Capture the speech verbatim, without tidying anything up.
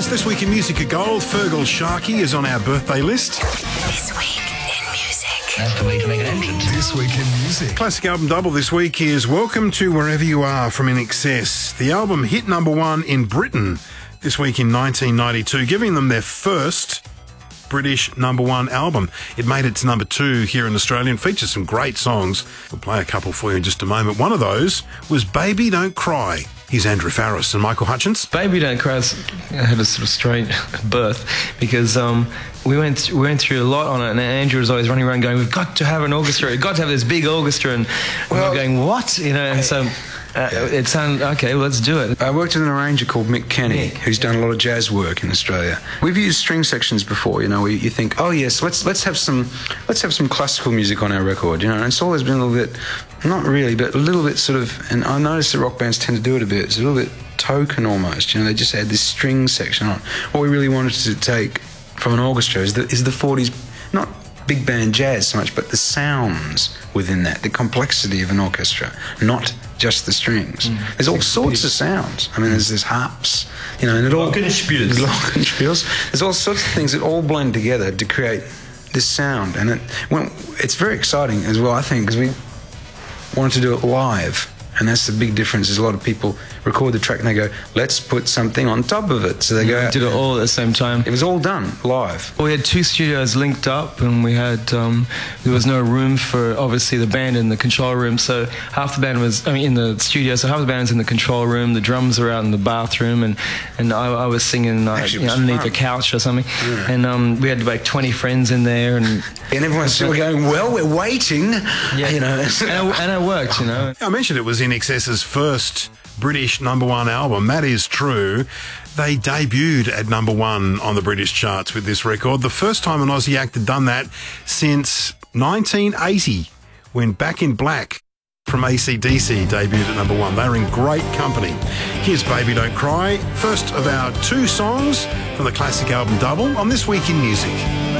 Yes, this week in Music of Gold, Fergal Sharkey is on our birthday list. This week in music. That's the way to make an entrance. This week in music. Classic album double this week is Welcome to Wherever You Are from In Excess. The album hit number one in Britain this week in nineteen ninety-two, giving them their first British number one album. It made it to number two here in Australia and features some great songs. We'll play a couple for you in just a moment. One of those was Baby Don't Cry. Here's Andrew Farriss and Michael Hutchins. Baby Don't Cry had a sort of strange birth because um, we went we went through a lot on it, and Andrew was always running around going, "We've got to have an orchestra. We've got to have this big orchestra," and well, we were going, "What?" You know, and so. Uh, it sounded, okay, let's do it. I worked with an arranger called Mick Kenny, who's done a lot of jazz work in Australia. We've used string sections before, you know, where you think, oh yes, let's let's have some let's have some classical music on our record, you know, and it's always been a little bit, not really, but a little bit sort of, and I noticed that rock bands tend to do it a bit, it's a little bit token almost, you know, they just add this string section on. What we really wanted to take from an orchestra is the, is the forties, not big band jazz so much, but the sounds within that, the complexity of an orchestra, not just the strings. Mm. There's all sorts of sounds. I mean, there's there's harps, you know, and it all glockenspiels. glockenspiels. There's all sorts of things that all blend together to create this sound, and it well, it's very exciting as well, I think, because we wanted to do it live. And that's the big difference, is a lot of people record the track and they go, let's put something on top of it. So they go... We did it all at the same time. It was all done live. We had two studios linked up, and we had... Um, there was no room for, obviously, the band in the control room, so half the band was... I mean, in the studio, so half the band was in the control room, the drums were out in the bathroom, and, and I, I was singing uh, you know, underneath fun. a couch or something. Yeah. And um, we had like twenty friends in there, and... And everyone's still going, well, we're waiting, yeah. you know. and, it, and it worked, you know. I mentioned it was In Excess's first British number one album. That is true. They debuted at number one on the British charts with this record. The first time an Aussie act had done that since nineteen eighty, when Back in Black from A C D C debuted at number one. They were in great company. Here's Baby Don't Cry, first of our two songs from the classic album double on This Week in Music.